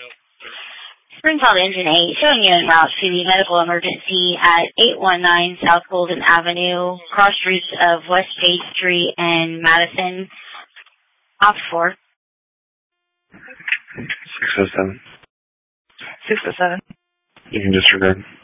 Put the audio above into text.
Springfield Engine 8, showing you en route to the medical emergency at 819 South Golden Avenue, cross routes of West State Street and Madison. Off 4. 607. 607. You can disregard.